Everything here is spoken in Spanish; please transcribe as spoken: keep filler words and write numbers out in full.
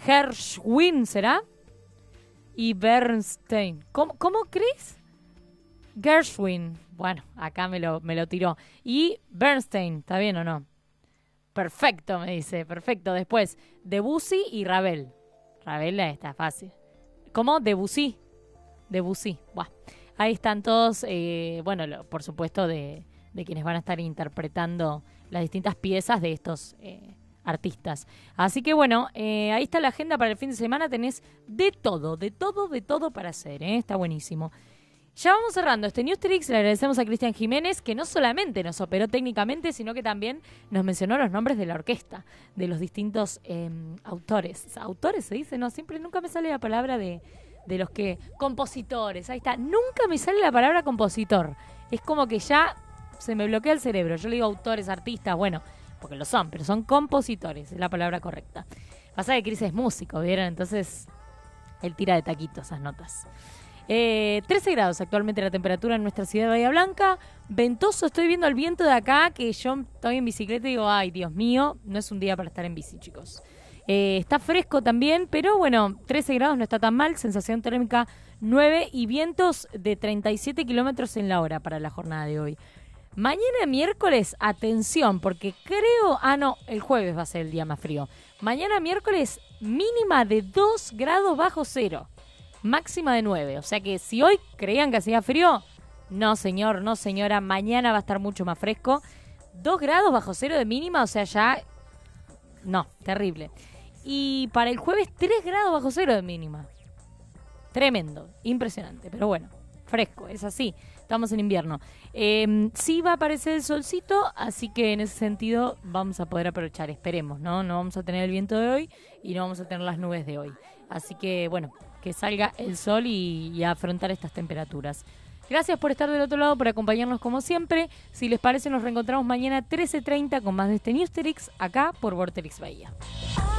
Gershwin, ¿será? Y Bernstein. ¿Cómo, cómo Chris? Gershwin. Bueno, acá me lo, me lo tiró. Y Bernstein, ¿está bien o no? Perfecto, me dice. Perfecto. Después, Debussy y Ravel. Ravel está fácil. ¿Cómo? Debussy. Debussy. Buah. Ahí están todos, eh, bueno, lo, por supuesto, de, de quienes van a estar interpretando las distintas piezas de estos eh, artistas. Así que bueno, eh, ahí está la agenda para el fin de semana. Tenés de todo, de todo, de todo para hacer, ¿eh? Está buenísimo. Ya vamos cerrando este Newsterix. Le agradecemos a Cristian Jiménez, que no solamente nos operó técnicamente, sino que también nos mencionó los nombres de la orquesta, de los distintos eh, autores. ¿Autores se dice? No, siempre, nunca me sale la palabra de, de los que... Compositores, ahí está. Nunca me sale la palabra compositor. Es como que ya se me bloquea el cerebro. Yo le digo autores, artistas, bueno, porque lo son, pero son compositores, es la palabra correcta. Pasa que Cris es músico, ¿vieron? Entonces, él tira de taquito esas notas. Eh, trece grados actualmente la temperatura en nuestra ciudad de Bahía Blanca. Ventoso, estoy viendo el viento de acá, que yo estoy en bicicleta y digo, ay, Dios mío, no es un día para estar en bici, chicos. Eh, está fresco también, pero bueno, trece grados no está tan mal, sensación térmica nueve y vientos de treinta y siete kilómetros en la hora para la jornada de hoy. Mañana miércoles, atención, porque creo, ah no, el jueves va a ser el día más frío. Mañana miércoles, mínima de dos grados bajo cero. Máxima de nueve, o sea que si hoy creían que hacía frío, no señor, no señora, mañana va a estar mucho más fresco. dos grados bajo cero de mínima, o sea ya, no, terrible. Y para el jueves tres grados bajo cero de mínima. Tremendo, impresionante, pero bueno, fresco, es así, estamos en invierno. Eh, sí va a aparecer el solcito, así que en ese sentido vamos a poder aprovechar, esperemos, ¿no? No vamos a tener el viento de hoy y no vamos a tener las nubes de hoy. Así que, bueno, que salga el sol y, y a afrontar estas temperaturas. Gracias por estar del otro lado, por acompañarnos como siempre. Si les parece, nos reencontramos mañana trece treinta con más de este Newsterix acá por Vorterix Bahía.